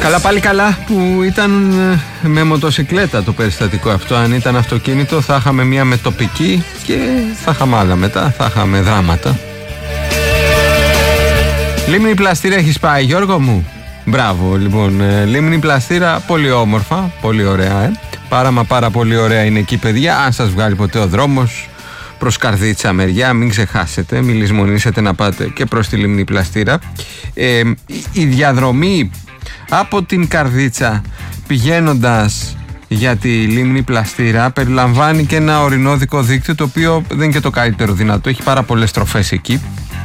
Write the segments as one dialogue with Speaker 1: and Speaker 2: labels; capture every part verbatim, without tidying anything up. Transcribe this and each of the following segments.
Speaker 1: Καλά, πάλι καλά που ήταν με μοτοσικλέτα το περιστατικό αυτό. Αν ήταν αυτοκίνητο θα είχαμε μία με τοπική και θα είχαμε άλλα μετά, θα είχαμε δράματα. Λίμνη Πλαστήρα έχεις πάει, Γιώργο μου? Μπράβο, λοιπόν, Λίμνη Πλαστήρα, πολύ όμορφα, πολύ ωραία, ε. Πάρα μα πάρα πολύ ωραία είναι εκεί, παιδιά. Αν σας βγάλει ποτέ ο δρόμος προς Καρδίτσα μεριά, μην ξεχάσετε, μην λησμονήσετε να πάτε και προς τη Λίμνη Πλαστήρα. ε, Η διαδρομή από την Καρδίτσα πηγαίνοντας για τη Λίμνη Πλαστήρα περιλαμβάνει και ένα ορεινόδικο δίκτυο, το οποίο δεν είναι και το καλύτερο δυνατό, έχει πάρα πολλές στροφές εκεί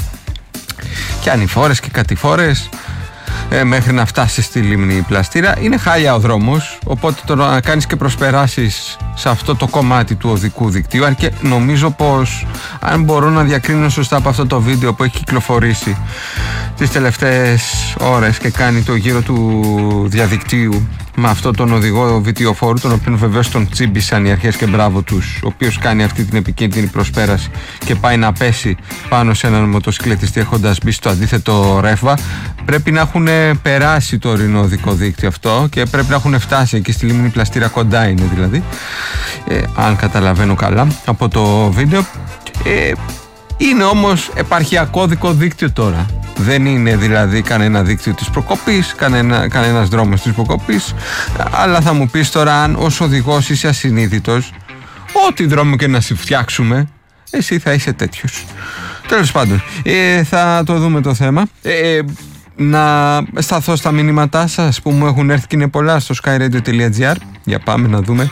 Speaker 1: και ανηφόρες και κατηφόρες ε, μέχρι να φτάσεις στη Λίμνη Πλαστήρα. Είναι χάλια ο δρόμος, οπότε το να κάνεις και προσπεράσεις σε αυτό το κομμάτι του οδικού δικτύου, αν και νομίζω πως, αν μπορώ να διακρίνω σωστά από αυτό το βίντεο που έχει κυκλοφορήσει τις τελευταίες ώρες και κάνει το γύρο του διαδικτύου με αυτό τον οδηγό βιτιοφόρου, τον οποίο βεβαίως τον τσίμπησαν οι αρχές και μπράβο τους, ο οποίος κάνει αυτή την επικίνδυνη προσπέραση και πάει να πέσει πάνω σε έναν μοτοσυκλετιστή έχοντας μπει στο αντίθετο ρεύμα. Πρέπει να έχουν περάσει το ορεινό οδικό δίκτυο αυτό και πρέπει να έχουν φτάσει εκεί στη Λίμνη Πλαστήρα, κοντά είναι δηλαδή, ε, αν καταλαβαίνω καλά από το βίντεο. ε, Είναι όμως επαρχιακό οδικό δίκτυο τώρα. Δεν είναι δηλαδή κανένα δίκτυο της προκοπής, κανένα, κανένας δρόμος της προκοπής. Αλλά θα μου πεις τώρα, αν ως οδηγός είσαι ασυνείδητος, ό,τι δρόμο και να σου φτιάξουμε, εσύ θα είσαι τέτοιος. Τέλος πάντων, ε, θα το δούμε το θέμα. ε, Να σταθώ στα μηνύματά σας που μου έχουν έρθει και είναι πολλά στο skyradio.gr. Για πάμε να δούμε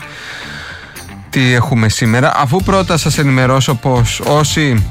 Speaker 1: τι έχουμε σήμερα. Αφού πρώτα σας ενημερώσω πως όσοι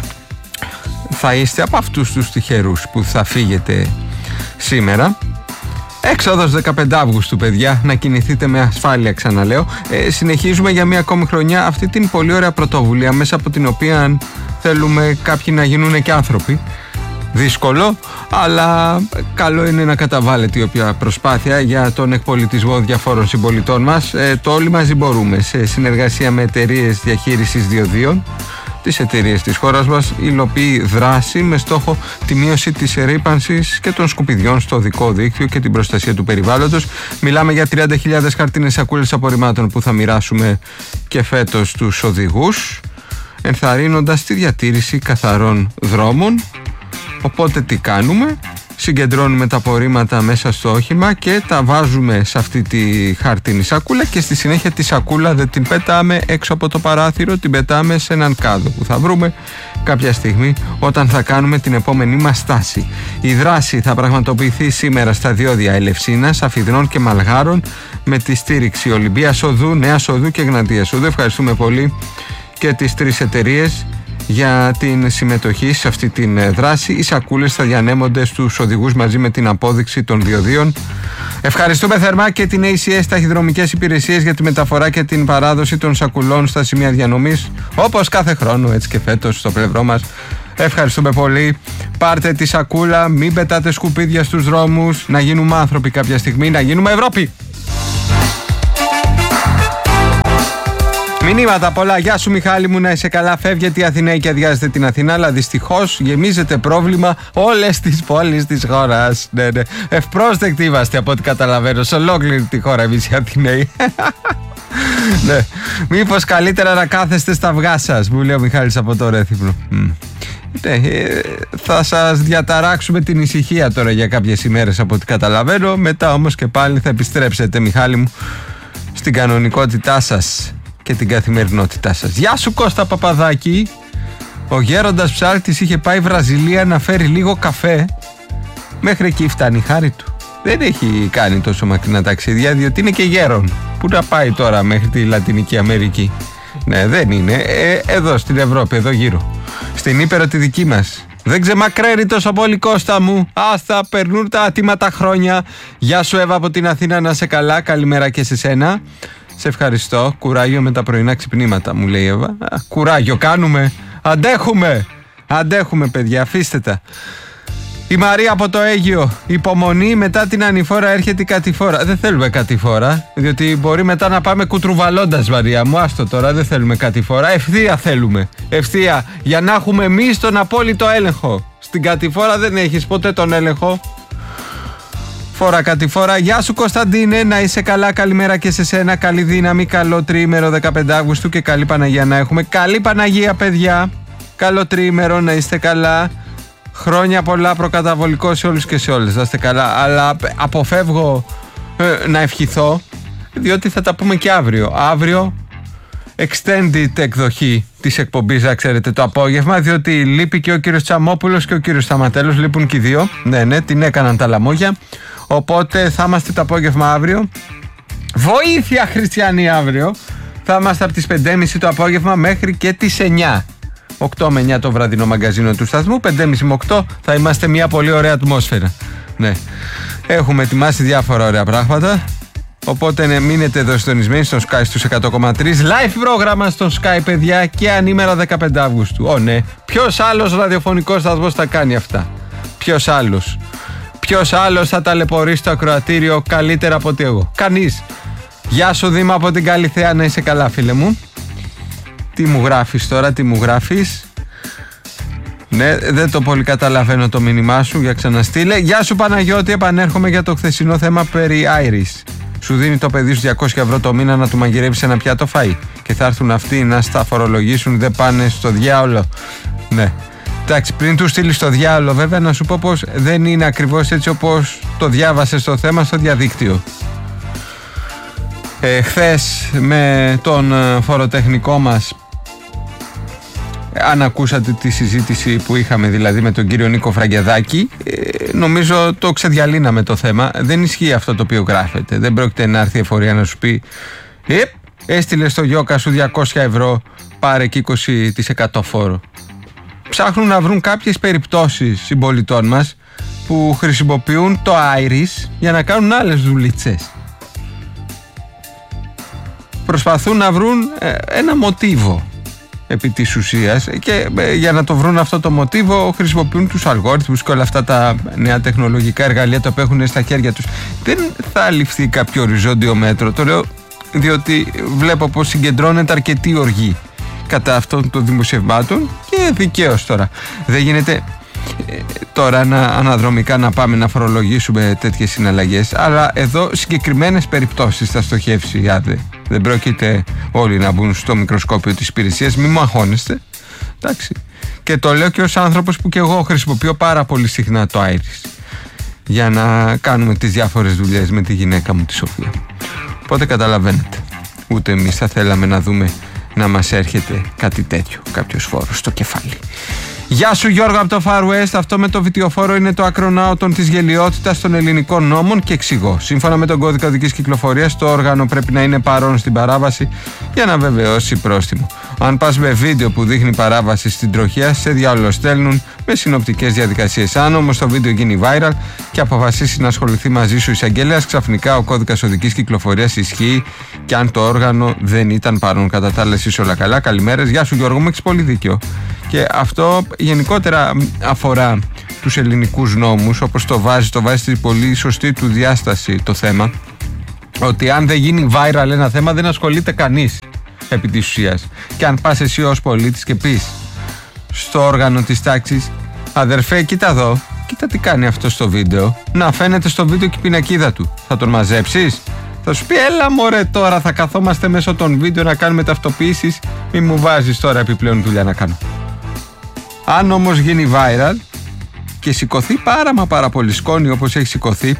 Speaker 1: θα είστε από αυτούς τους τυχερούς που θα φύγετε σήμερα, έξοδος δεκαπέντε Αυγούστου, παιδιά, να κινηθείτε με ασφάλεια, ξαναλέω. ε, Συνεχίζουμε για μία ακόμη χρονιά αυτή την πολύ ωραία πρωτοβουλία, μέσα από την οποία θέλουμε κάποιοι να γίνουν και άνθρωποι. Δύσκολο, αλλά καλό είναι να καταβάλλεται η οποία προσπάθεια για τον εκπολιτισμό διαφόρων συμπολιτών μας. ε, Το όλοι μαζί μπορούμε, σε συνεργασία με εταιρείες διαχείρισης διοδίων, τις εταιρείες της χώρας μας, υλοποιεί δράση με στόχο τη μείωση της ρύπανσης και των σκουπιδιών στο οδικό δίκτυο και την προστασία του περιβάλλοντος. Μιλάμε για τριάντα χιλιάδες χαρτίνες σακούλες απορριμμάτων που θα μοιράσουμε και φέτος στους οδηγούς, ενθαρρύνοντας τη διατήρηση καθαρών δρόμων. Οπότε τι κάνουμε? Συγκεντρώνουμε τα απορρίμματα μέσα στο όχημα και τα βάζουμε σε αυτή τη χαρτίνη σακούλα και στη συνέχεια τη σακούλα δεν την πετάμε έξω από το παράθυρο, την πετάμε σε έναν κάδο που θα βρούμε κάποια στιγμή όταν θα κάνουμε την επόμενη μας στάση. Η δράση θα πραγματοποιηθεί σήμερα στα διόδια Ελευσίνας, Αφιδρών και Μαλγάρων με τη στήριξη Ολυμπίας Οδού, Νέας Οδού και Εγνατίας Οδού. Ευχαριστούμε πολύ και τις τρεις εταιρείες για την συμμετοχή σε αυτή την δράση. Οι σακούλες θα διανέμονται στους οδηγούς μαζί με την απόδειξη των διοδίων. Ευχαριστούμε θερμά και την έι σι ες Ταχυδρομικές Υπηρεσίες για τη μεταφορά και την παράδοση των σακουλών στα σημεία διανομής, όπως κάθε χρόνο, έτσι και φέτος στο πλευρό μας. Ευχαριστούμε πολύ. Πάρτε τη σακούλα, μην πετάτε σκουπίδια στους δρόμους, να γίνουμε άνθρωποι κάποια στιγμή, να γίνουμε Ευρώπη. Μηνύματα πολλά. Γεια σου Μιχάλη μου, να είσαι καλά. Φεύγετε η Αθηναίοι και αδειάζετε την Αθηνά, αλλά δυστυχώς γεμίζετε πρόβλημα όλες τις πόλεις της χώρας. Ναι, ναι. Ευπρόσδεκτοι είμαστε από ό,τι καταλαβαίνω σε ολόκληρη τη χώρα εμείς οι Αθηναίοι. Ναι. Μήπως καλύτερα να κάθεστε στα αυγά σας, μου λέει ο Μιχάλης από το Ρέθυμνο. Mm. Ναι, θα σας διαταράξουμε την ησυχία τώρα για κάποιες ημέρες από ό,τι καταλαβαίνω. Μετά όμως και πάλι θα επιστρέψετε, Μιχάλη μου, στην κανονικότητά σας και την καθημερινότητά σας. Γεια σου Κώστα Παπαδάκη. Ο γέροντας ψάλτης είχε πάει Βραζιλία να φέρει λίγο καφέ. Μέχρι εκεί φτάνει η χάρη του. Δεν έχει κάνει τόσο μακρινά ταξίδια, διότι είναι και γέρον. Πού να πάει τώρα μέχρι τη Λατινική Αμερική? Ναι, δεν είναι. Ε, εδώ στην Ευρώπη, εδώ γύρω. Στην Ήπειρο τη δική μας. Δεν ξεμακραίνει τόσο πολύ Κώστα μου. Άστα, περνούν τα άτιμα χρόνια. Γεια σου Εύα από την Αθήνα, να σε καλά. Καλημέρα και σε σένα. Σε ευχαριστώ. Κουράγιο με τα πρωινά ξυπνήματα, μου λέει η Εύα. Α, κουράγιο κάνουμε. Αντέχουμε. Αντέχουμε, παιδιά. Αφήστε τα. Η Μαρία από το Αίγυο. Υπομονή, μετά την ανηφόρα έρχεται η κατηφόρα. Δεν θέλουμε κατηφόρα, διότι μπορεί μετά να πάμε κουτρουβαλώντας, Μαρία μου. Άστο τώρα, δεν θέλουμε κατηφόρα. Ευθεία θέλουμε. Ευθεία. Για να έχουμε εμείς τον απόλυτο έλεγχο. Στην κατηφόρα δεν έχεις ποτέ τον έλεγχο. Φορά κάτι φορά. Γεια σου Κωνσταντίνε, να είσαι καλά, καλημέρα και σε σένα. Καλή δύναμη, καλό τριήμερο δεκαπέντε Αυγούστου και καλή Παναγία να έχουμε. Καλή Παναγία παιδιά, καλό τριήμερο, να είστε καλά. Χρόνια πολλά προκαταβολικό σε όλους και σε όλες, να είστε καλά. Αλλά αποφεύγω ε, να ευχηθώ, διότι θα τα πούμε και αύριο. Αύριο extended εκδοχή της εκπομπής, να ξέρετε, το απόγευμα, διότι λείπει και ο κύριος Τσαμόπουλος και ο κύριος Σταματέλος, λείπουν και οι δύο. Ναι, ναι, την έκαναν τα λαμόγια. Οπότε θα είμαστε το απόγευμα αύριο. Βοήθεια χριστιανοί, αύριο θα είμαστε από τις πέντε και μισή το απόγευμα μέχρι και τις εννιά. οκτώ με εννιά το βραδινό μαγκαζίνο του σταθμού, πέντε και μισή με οκτώ θα είμαστε μια πολύ ωραία ατμόσφαιρα. Ναι, έχουμε ετοιμάσει διάφορα ωραία πράγματα. Οπότε ναι, μείνετε εδώ συντονισμένοι στο Sky στους εκατό κόμμα τρία. Live πρόγραμμα στο Sky, παιδιά, και ανήμερα δεκαπέντε Αυγούστου. Ω ναι, ποιος άλλος ραδιοφωνικός σταθμός θα κάνει αυτά? Ποιος άλλος? Ποιος άλλος θα ταλαιπωρήσει στο ακροατήριο καλύτερα από ότι εγώ? Κανείς. Γεια σου Δήμα από την Καλιθέα, να είσαι καλά φίλε μου. Τι μου γράφεις τώρα, τι μου γράφεις? Ναι, δεν το πολύ καταλαβαίνω το μήνυμά σου, για ξαναστείλε. Γεια σου Παναγιώτη, επανέρχομαι για το χθεσινό θέμα περί Iris. Σου δίνει το παιδί σου διακόσια ευρώ το μήνα να του μαγειρεύεις ένα πιάτο φαΐ και θα έρθουν αυτοί να στα φορολογήσουν, δεν πάνε στο διάολο. Ναι. Εντάξει, πριν του στείλει στο διάολο, βέβαια, να σου πω πως δεν είναι ακριβώς έτσι όπως το διάβασες το θέμα στο διαδίκτυο. Ε, χθες με τον φοροτεχνικό μας, αν ακούσατε τη συζήτηση που είχαμε δηλαδή με τον κύριο Νίκο Φραγκεδάκη, ε, νομίζω το ξεδιαλύναμε το θέμα. Δεν ισχύει αυτό το οποίο γράφεται. Δεν πρόκειται να έρθει η εφορία να σου πει ε, έστειλε στο γιώκα σου διακόσια ευρώ, πάρε και είκοσι τοις εκατό φόρο. Ψάχνουν να βρουν κάποιες περιπτώσεις συμπολιτών μας που χρησιμοποιούν το Iris για να κάνουν άλλες δουλίτσες. Προσπαθούν να βρουν ε, ένα μοτίβο επί της ουσίας και ε, για να το βρουν αυτό το μοτίβο χρησιμοποιούν τους αλγόριθμους και όλα αυτά τα νέα τεχνολογικά εργαλεία τα οποία έχουν στα χέρια τους. Δεν θα ληφθεί κάποιο οριζόντιο μέτρο, το λέω διότι βλέπω πως συγκεντρώνεται αρκετή οργή κατά αυτών των δημοσιευμάτων και δικαίως τώρα. Δεν γίνεται ε, τώρα να, αναδρομικά να πάμε να φορολογήσουμε τέτοιες συναλλαγές, αλλά εδώ συγκεκριμένες περιπτώσεις θα στοχεύσει η ΑΔΕ. Δεν πρόκειται όλοι να μπουν στο μικροσκόπιο της υπηρεσίας, μη μου αγχώνεστε. Εντάξει. Και το λέω και ως άνθρωπος που και εγώ χρησιμοποιώ πάρα πολύ συχνά το Iris για να κάνουμε τις διάφορες δουλειές με τη γυναίκα μου τη Σοφία. Οπότε καταλαβαίνετε, ούτε εμείς θα θέλαμε να δούμε να μας έρχεται κάτι τέτοιο, κάποιος φόρος στο κεφάλι. Γεια σου Γιώργο από το Far West. Αυτό με το βιτιοφόρο είναι το ακρονάωτον της γελοιότητας των ελληνικών νόμων και εξηγώ. Σύμφωνα με τον κώδικα οδικής κυκλοφορίας, το όργανο πρέπει να είναι παρόν στην παράβαση για να βεβαιώσει πρόστιμο. Αν πας με βίντεο που δείχνει παράβαση στην τροχιά, σε διαολοστέλνουν με συνοπτικές διαδικασίες. Αν όμως το βίντεο γίνει viral και αποφασίσει να ασχοληθεί μαζί σου εισαγγελέας, ξαφνικά ο κώδικας οδικής κυκλοφορίας ισχύει και αν το όργανο δεν ήταν παρόν. Κατά τα άλλες είσαι όλα καλά. Καλημέρες. Γεια σου Γιώργο, μου έχεις πολύ δίκιο. Και αυτό γενικότερα αφορά τους ελληνικούς νόμους, όπως το βάζει, το βάζει στην πολύ σωστή του διάσταση το θέμα, ότι αν δεν γίνει viral ένα θέμα δεν ασχολείται κανείς επί της ουσίας. Και αν πας εσύ ως πολίτης και πεις στο όργανο της τάξης, αδερφέ κοίτα εδώ, κοίτα τι κάνει αυτό στο βίντεο, να φαίνεται στο βίντεο και η πινακίδα του, θα τον μαζέψεις? Θα σου πει έλα μωρέ, τώρα θα καθόμαστε μέσω των βίντεο να κάνουμε ταυτοποιήσεις, μη μου βάζεις τώρα επιπλέον δουλειά να κάνω. Αν όμως γίνει viral και σηκωθεί πάρα μα πάρα πολύ σκόνη όπως έχει σηκωθεί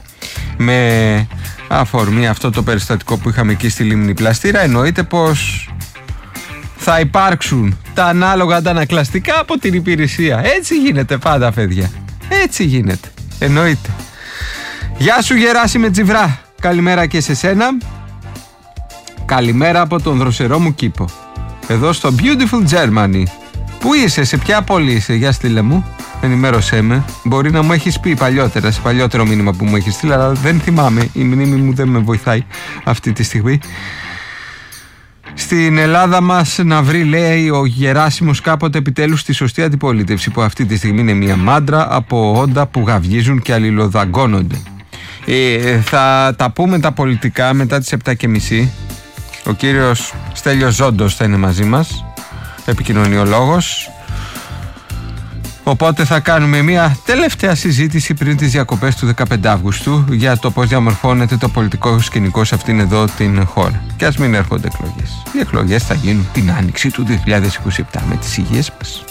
Speaker 1: με αφορμή αυτό το περιστατικό που είχαμε εκεί στη Λίμνη Πλαστήρα, εννοείται πως θα υπάρξουν τα ανάλογα αντανακλαστικά από την υπηρεσία. Έτσι γίνεται πάντα παιδιά, έτσι γίνεται, εννοείται. Γεια σου Γεράση Τζιβρά, καλημέρα και σε σένα. Καλημέρα από τον δροσερό μου κήπο, εδώ στο beautiful Germany. Πού είσαι, σε ποια πόλη είσαι, για στείλε μου, ενημέρωσέ με. Μπορεί να μου έχεις πει παλιότερα, σε παλιότερο μήνυμα που μου έχεις στείλει, αλλά δεν θυμάμαι, η μνήμη μου δεν με βοηθάει αυτή τη στιγμή. Στην Ελλάδα μας να βρει, λέει ο Γεράσιμος, κάποτε επιτέλους τη σωστή αντιπολίτευση, που αυτή τη στιγμή είναι μια μάντρα από όντα που γαυγίζουν και αλληλοδαγκώνονται. Ε, θα τα πούμε τα πολιτικά μετά τις επτά και μισή. Ο κύριος Στέλιος Ζόντος θα είναι μαζί μας, επικοινωνιολόγος. Οπότε θα κάνουμε μια τελευταία συζήτηση πριν τις διακοπές του δεκαπέντε Αυγούστου για το πώς διαμορφώνεται το πολιτικό σκηνικό σε αυτήν εδώ την χώρα. Και ας μην έρχονται εκλογές. Οι εκλογές θα γίνουν την άνοιξη του δύο χιλιάδες είκοσι επτά με τις υγείες μας.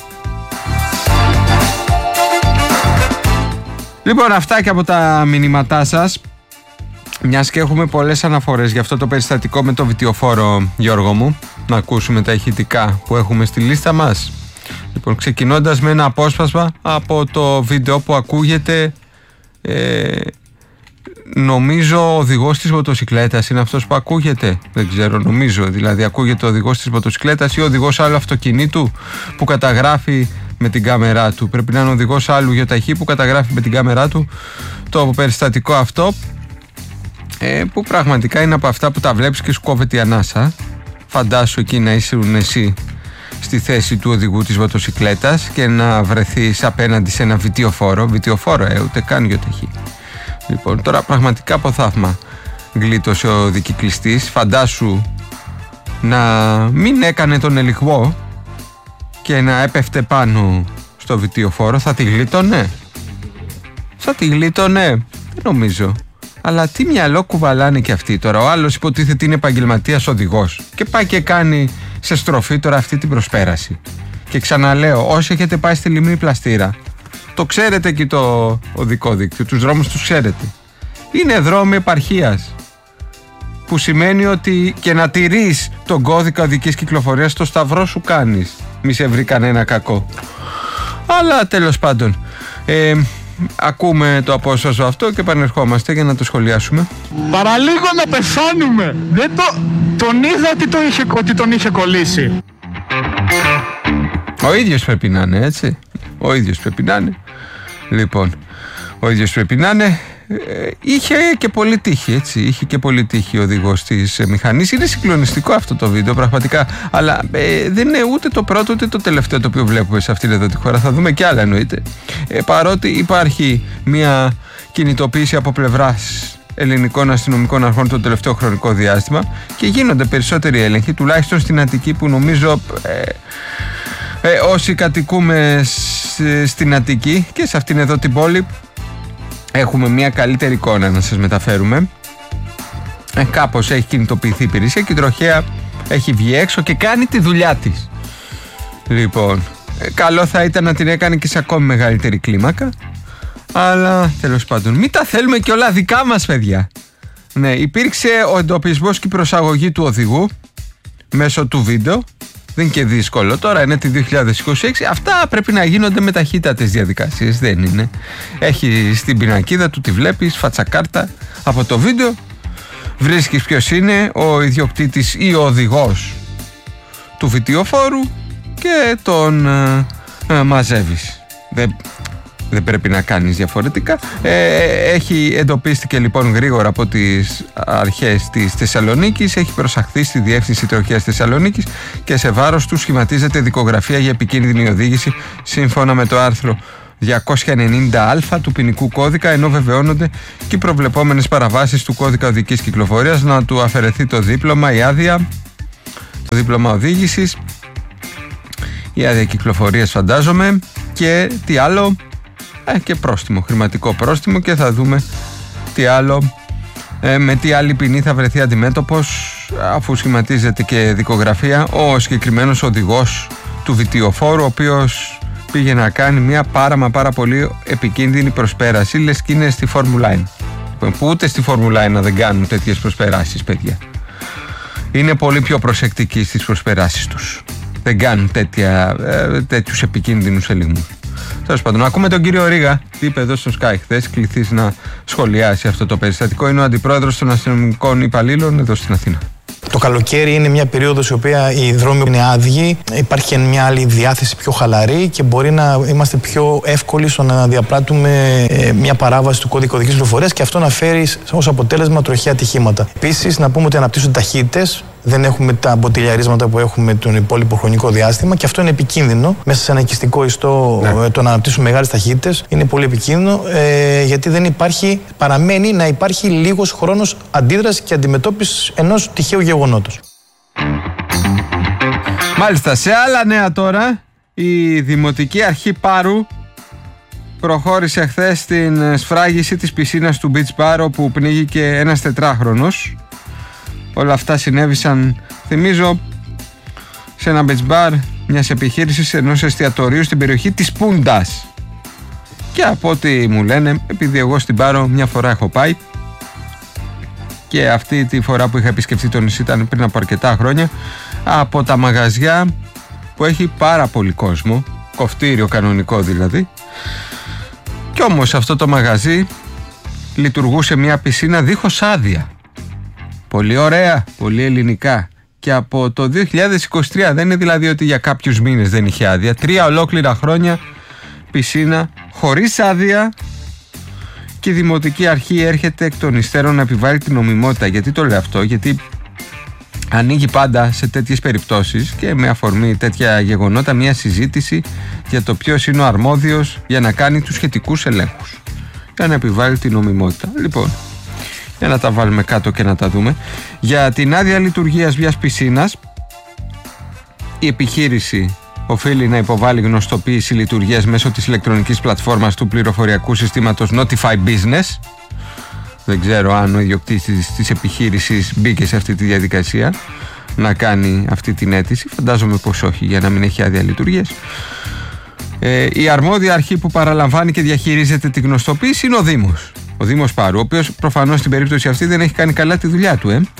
Speaker 1: Λοιπόν, αυτά και από τα μηνύματά σας. Μιας και έχουμε πολλές αναφορές για αυτό το περιστατικό με το βιτιοφόρο, Γιώργο μου, να ακούσουμε τα ηχητικά που έχουμε στη λίστα μας. Λοιπόν, ξεκινώντας με ένα απόσπασμα από το βίντεο που ακούγεται, ε, νομίζω ο οδηγός της μοτοσικλέτας είναι αυτός που ακούγεται, δεν ξέρω, νομίζω, δηλαδή ακούγεται ο οδηγός της μοτοσικλέτας ή ο οδηγός άλλου αυτοκινήτου που καταγράφει με την κάμερά του. Πρέπει να είναι ο οδηγός άλλου γιοταχή που καταγράφει με την κάμερά του το περιστατικό αυτό, ε, που πραγματικά είναι από αυτά που τα βλέπεις και σου κόβεται η ανάσα. Φαντάσου εκεί να είσαι εσύ στη θέση του οδηγού της μοτοσικλέτας και να βρεθείς απέναντι σε ένα βιτιοφόρο. Βιτιοφόρο, ε, ούτε καν γιοταχή. Λοιπόν, τώρα πραγματικά από θαύμα γλίτωσε ο δικυκλιστής. Φαντάσου να μην έκανε τον ελιγμό και να έπεφτε πάνω στο βιτιοφόρο. Θα τη γλίτωνε? Θα τη γλίτωνε? Δεν νομίζω. Αλλά τι μυαλό κουβαλάνε και αυτοί τώρα. Ο άλλος υποτίθεται είναι επαγγελματίας οδηγός και πάει και κάνει σε στροφή τώρα αυτή την προσπέραση. Και ξαναλέω, όσοι έχετε πάει στη λιμνή Πλαστήρα, το ξέρετε εκεί το οδικό δίκτυο, τους δρόμους τους ξέρετε. Είναι δρόμοι επαρχίας, που σημαίνει ότι και να τηρείς τον κώδικα οδικής κυκλοφορίας, το σταυρό σου κάνεις. Μη σε βρει κανένα κακό. Αλλά τέλος πάντων, ε, ακούμε το απόσπασμα αυτό και επανερχόμαστε για να το σχολιάσουμε.
Speaker 2: Παραλίγο να πεθάνουμε. Δεν το... Τον είδα ότι, το είχε, ότι τον είχε κολλήσει.
Speaker 1: Ο ίδιος πρέπει να είναι, έτσι. Ο ίδιος πρέπει να είναι. Λοιπόν, ο ίδιος πρέπει να είναι. Ε, είχε και πολύ τύχη, έτσι. Είχε και πολύ τύχη ο οδηγός της ε, μηχανής. Είναι συγκλονιστικό αυτό το βίντεο, πραγματικά. Αλλά ε, δεν είναι ούτε το πρώτο ούτε το τελευταίο το οποίο βλέπουμε σε αυτήν εδώ τη χώρα. Θα δούμε κι άλλα, εννοείται. Ε, παρότι υπάρχει μια κινητοποίηση από πλευράς ελληνικών αστυνομικών αρχών το τελευταίο χρονικό διάστημα και γίνονται περισσότεροι έλεγχοι, τουλάχιστον στην Αττική, που νομίζω ε, ε, όσοι κατοικούμε στην Αττική και σε αυτήν εδώ την πόλη έχουμε μια καλύτερη εικόνα να σας μεταφέρουμε. Ε, κάπως έχει κινητοποιηθεί η υπηρεσία και η τροχέα έχει βγει έξω και κάνει τη δουλειά της. Λοιπόν, ε, καλό θα ήταν να την έκανε και σε ακόμη μεγαλύτερη κλίμακα. Αλλά τέλος πάντων, μην τα θέλουμε και όλα δικά μας, παιδιά. Ναι, υπήρξε ο εντοπισμός και η προσαγωγή του οδηγού μέσω του βίντεο. Δεν είναι και δύσκολο. Τώρα είναι τη δύο χιλιάδες είκοσι έξι. Αυτά πρέπει να γίνονται με ταχύτατες διαδικασίες. Δεν είναι. Έχει στην πινακίδα του, τη βλέπεις, φατσακάρτα από το βίντεο. Βρίσκεις ποιος είναι ο ιδιοκτήτης ή ο οδηγός του βιτιοφόρου και τον ε, ε, μαζεύεις. Δεν... Δεν πρέπει να κάνεις διαφορετικά. Ε, έχει εντοπίστηκε λοιπόν γρήγορα από τις αρχές της Θεσσαλονίκης, έχει προσαχθεί στη Διεύθυνση Τροχέας Θεσσαλονίκης και σε βάρος του σχηματίζεται δικογραφία για επικίνδυνη οδήγηση σύμφωνα με το άρθρο διακόσια ενενήντα α του ποινικού κώδικα, ενώ βεβαιώνονται και οι προβλεπόμενες παραβάσεις του κώδικα οδικής κυκλοφορίας, να του αφαιρεθεί το δίπλωμα, η άδεια, το δίπλωμα οδήγησης, η άδεια κυκλοφορίας φαντάζομαι, και τι άλλο, ε, και πρόστιμο, χρηματικό πρόστιμο, και θα δούμε τι άλλο, ε, με τι άλλη ποινή θα βρεθεί αντιμέτωπος, αφού σχηματίζεται και δικογραφία, ο συγκεκριμένος οδηγός του βιτιοφόρου, ο οποίος πήγε να κάνει μια πάρα μα πάρα πολύ επικίνδυνη προσπέραση, λες και είναι στη Φόρμουλα ένα, που ούτε στη Φόρμουλα ένα δεν κάνουν τέτοιες προσπεράσεις, παιδιά. Είναι πολύ πιο προσεκτικοί στις προσπεράσεις τους, δεν κάνουν τέτοια, ε, τέτοιους επικίνδυνους ελιγμούς. Τέλος πάντων, ακούμε τον κύριο Ρίγα, τι είπε εδώ στο Sky χθες, κληθείς να σχολιάσει αυτό το περιστατικό. Είναι ο αντιπρόεδρος των αστυνομικών υπαλλήλων εδώ στην Αθήνα.
Speaker 3: Το καλοκαίρι είναι μια περίοδος η οποία οι δρόμοι είναι άδειοι, υπάρχει μια άλλη διάθεση πιο χαλαρή και μπορεί να είμαστε πιο εύκολοι στο να διαπράττουμε μια παράβαση του κώδικα οδικής κυκλοφορίας και αυτό να φέρει ως αποτέλεσμα τροχαία ατυχήματα. Επίσης, να πούμε ότι αναπτύσσονται ταχύτητες, δεν έχουμε τα μποτιλιαρίσματα που έχουμε τον υπόλοιπο χρονικό διάστημα και αυτό είναι επικίνδυνο. Μέσα σε ένα οικιστικό ιστό, ναι. το να αναπτύσσουμε μεγάλες ταχύτητες είναι πολύ επικίνδυνο, ε, γιατί δεν υπάρχει, παραμένει να υπάρχει λίγος χρόνος αντίδρασης και αντιμετώπισης ενός τυχαίου γεγονότος.
Speaker 1: Μάλιστα, σε άλλα νέα τώρα, η Δημοτική Αρχή Πάρου προχώρησε χθες στην σφράγιση της πισίνας του Beach Bar, όπου πνίγηκε ένας τετράχρονος. Όλα αυτά συνέβησαν, θυμίζω, σε ένα Beach Bar μιας επιχείρησης ενός εστιατορίου στην περιοχή της Πούντας. Και από ό,τι μου λένε, επειδή εγώ στην Πάρο μια φορά έχω πάει, και αυτή τη φορά που είχα επισκεφτεί το νησί ήταν πριν από αρκετά χρόνια, από τα μαγαζιά που έχει πάρα πολύ κόσμο, κοφτήριο κανονικό δηλαδή, κι όμως αυτό το μαγαζί λειτουργούσε μια πισίνα δίχως άδεια. Πολύ ωραία, πολύ ελληνικά. Και από το δύο χιλιάδες είκοσι τρία, δεν είναι δηλαδή ότι για κάποιους μήνες δεν είχε άδεια, τρία ολόκληρα χρόνια πισίνα χωρίς άδεια, και η Δημοτική Αρχή έρχεται εκ των υστέρων να επιβάλλει την νομιμότητα. Γιατί το λέω αυτό? Γιατί ανοίγει πάντα σε τέτοιες περιπτώσεις και με αφορμή τέτοια γεγονότα μια συζήτηση για το ποιος είναι ο αρμόδιος για να κάνει τους σχετικούς ελέγχους, για να επιβάλλει την νομιμότητα. Λοιπόν, για να τα βάλουμε κάτω και να τα δούμε. Για την άδεια λειτουργίας μιας πισίνας, η επιχείρηση οφείλει να υποβάλει γνωστοποίηση λειτουργίας μέσω της ηλεκτρονικής πλατφόρμας του πληροφοριακού συστήματος Notify Business. Δεν ξέρω αν ο ιδιοκτήτης της επιχείρησης μπήκε σε αυτή τη διαδικασία να κάνει αυτή την αίτηση. Φαντάζομαι πως όχι, για να μην έχει άδεια λειτουργίας. Ε, η αρμόδια αρχή που παραλαμβάνει και διαχειρίζεται τη γνωστοποίηση είναι ο Δήμος. Ο Δήμος Πάρου, ο οποίος προφανώς στην περίπτωση αυτή δεν έχει κάνει καλά τη δουλειά του. Ε.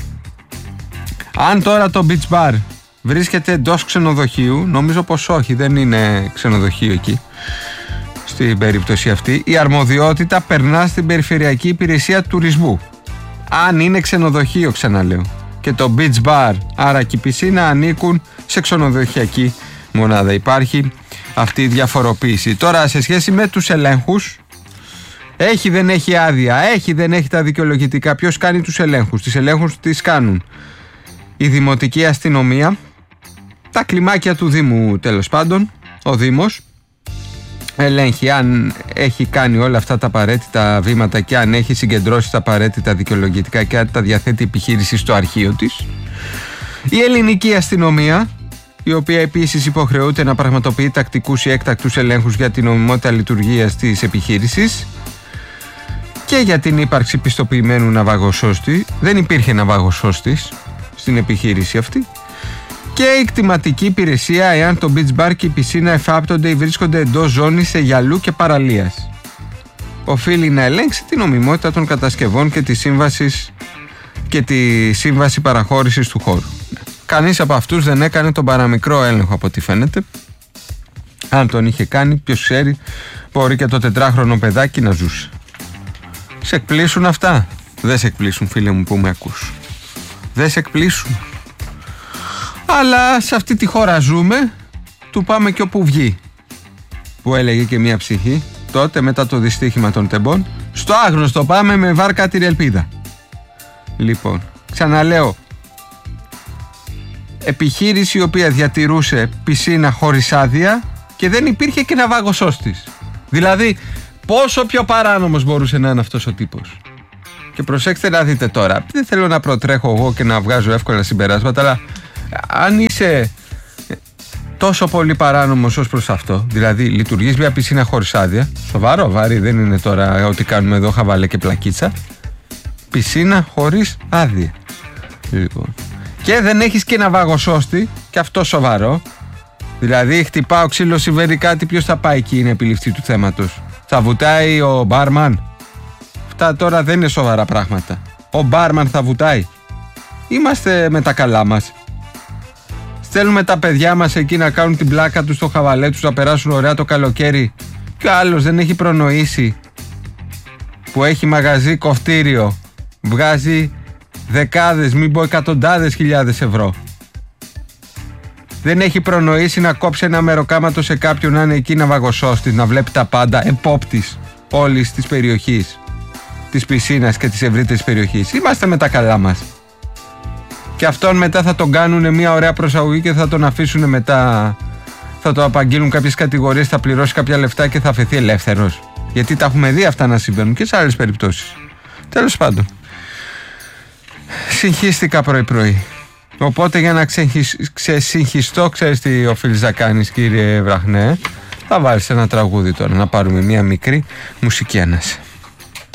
Speaker 1: Αν τώρα το Beach Bar βρίσκεται εντός ξενοδοχείου, νομίζω πως όχι, δεν είναι ξενοδοχείο εκεί στην περίπτωση αυτή, η αρμοδιότητα περνά στην Περιφερειακή Υπηρεσία Τουρισμού. Αν είναι ξενοδοχείο, ξαναλέω, και το Beach Bar, άρα και η πισίνα, ανήκουν σε ξενοδοχειακή μονάδα. Υπάρχει αυτή η διαφοροποίηση. Τώρα, σε σχέση με τους ελέγχους, έχει δεν έχει άδεια, έχει δεν έχει τα δικαιολογητικά, ποιος κάνει τους ελέγχους? Τις ελέγχους τις κάνουν η Δημοτική Αστυνομία, τα κλιμάκια του Δήμου, τέλος πάντων. Ο Δήμος ελέγχει αν έχει κάνει όλα αυτά τα απαραίτητα βήματα και αν έχει συγκεντρώσει τα απαραίτητα δικαιολογητικά και αν τα διαθέτει η επιχείρηση στο αρχείο της. Η Ελληνική Αστυνομία, η οποία επίσης υποχρεούται να πραγματοποιεί τακτικούς ή έκτακτους ελέγχους για την νομιμότητα λειτουργίας της επιχείρησης και για την ύπαρξη πιστοποιημένου ναυαγοσώστη. Δεν υπήρχε ναυαγοσώστης στην επιχείρηση αυτή. Και η κτηματική υπηρεσία, εάν το beach bar και η πισίνα εφάπτονται ή βρίσκονται εντός ζώνης αιγιαλού και παραλίας. Οφείλει να ελέγξει την νομιμότητα των κατασκευών και τη σύμβασης και τη σύμβαση παραχώρησης του χώρου. Κανείς από αυτούς δεν έκανε τον παραμικρό έλεγχο, από ό,τι φαίνεται. Αν τον είχε κάνει, ποιος ξέρει, μπορεί και το τετράχρονο παιδάκι να ζούσε. Σε εκπλήσουν αυτά? Δεν σε εκπλήσουν, φίλε μου που με ακούς. Δεν σε εκπλήσουν. Αλλά σε αυτή τη χώρα ζούμε, του πάμε και όπου βγει. Που έλεγε και μια ψυχή τότε μετά το δυστύχημα των τεμπών, στο άγνωστο πάμε με βάρκα την ελπίδα. Λοιπόν, ξαναλέω, επιχείρηση η οποία διατηρούσε πισίνα χωρίς άδεια και δεν υπήρχε και ναυαγοσώστης. Δηλαδή, πόσο πιο παράνομος μπορούσε να είναι αυτός ο τύπος? Και προσέξτε να δείτε τώρα, δεν θέλω να προτρέχω εγώ και να βγάζω εύκολα συμπεράσματα, αλλά αν είσαι τόσο πολύ παράνομος ως προς αυτό, δηλαδή λειτουργείς μια πισίνα χωρίς άδεια, σοβαρό βάρη, δεν είναι τώρα ότι κάνουμε εδώ χαβαλέ και πλακίτσα, πισίνα χωρίς άδεια. Λοιπόν. Και δεν έχεις και ναυαγοσώστη, και αυτό σοβαρό. Δηλαδή χτυπάω ξύλο, συμβαίνει κάτι, ποιος θα πάει εκεί, είναι επιληφθεί του θέματος? Θα βουτάει ο μπάρμαν? Αυτά τώρα δεν είναι σοβαρά πράγματα. Ο μπάρμαν θα βουτάει? Είμαστε με τα καλά μας. Στέλνουμε τα παιδιά μας εκεί να κάνουν την πλάκα τους στο χαβαλέ τους, να περάσουν ωραία το καλοκαίρι, και ο άλλος δεν έχει προνοήσει, που έχει μαγαζί κοφτήριο, βγάζει δεκάδες, μην πω εκατοντάδες χιλιάδες ευρώ. Δεν έχει προνοήσει να κόψει ένα μεροκάματο σε κάποιον να είναι εκεί ναυαγοσώστης, να βλέπει τα πάντα, επόπτης όλης της περιοχής, της πισίνας και της ευρύτερης περιοχής. Είμαστε με τα καλά μας. Και αυτόν μετά θα τον κάνουν μια ωραία προσαγωγή και θα τον αφήσουν μετά, θα το απαγγείλουν κάποιες κατηγορίες, θα πληρώσει κάποια λεφτά και θα αφαιθεί ελεύθερος. Γιατί τα έχουμε δει αυτά να συμβαίνουν και σε άλλες περιπτώσεις. Τέλος πάντων, συγχύστηκα πρωί-πρωί. Οπότε για να ξεσυγχυστώ, ξέρεις τι οφείλεις να κάνεις, κύριε Βραχνέ? Θα βάλεις ένα τραγούδι τώρα, να πάρουμε μια μικρή μουσική ανάσα.